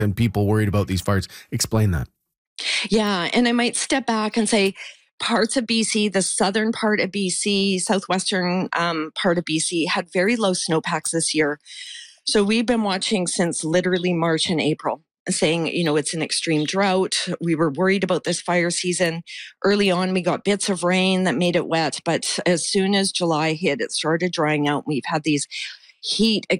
and people worried about these fires. Explain that. Yeah, and I might step back and say parts of BC, the southern part of BC, southwestern part of BC had very low snowpacks this year. So we've been watching since literally March and April, saying, it's an extreme drought. We were worried about this fire season. Early on, we got bits of rain that made it wet. But as soon as July hit, it started drying out. We've had these heat